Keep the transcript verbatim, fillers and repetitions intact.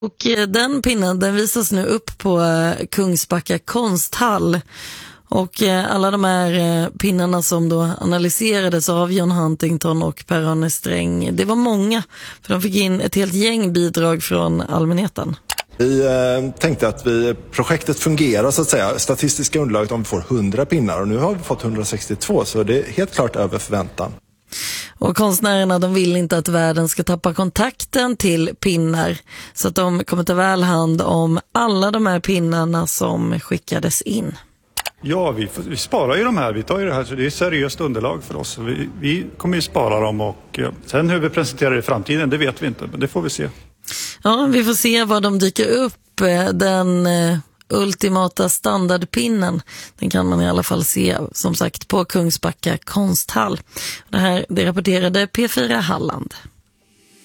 Och eh, den pinnen den visas nu upp på eh, Kungsbacka konsthall. Och eh, alla de här eh, pinnarna som då analyserades av John Huntington och Per-Arne Sträng, det var många. För de fick in ett helt gäng bidrag från allmänheten. Vi eh, tänkte att vi, projektet fungerar så att säga. Statistiska underlaget om vi får hundra pinnar och nu har vi fått hundrasextiotvå, så det är helt klart över förväntan. Och konstnärerna de vill inte att världen ska tappa kontakten till pinnar, så att de kommer ta väl hand om alla de här pinnarna som skickades in. Ja, vi, vi sparar ju de här. Vi tar ju det här, så det är seriöst underlag för oss. Vi, vi kommer ju spara dem och eh, sen hur vi presenterar det i framtiden, det vet vi inte, men det får vi se. Ja, vi får se vad de dyker upp. Den eh, ultimata standardpinnen, den kan man i alla fall se som sagt på Kungsbacka konsthall. Det här det rapporterade P fyra Halland.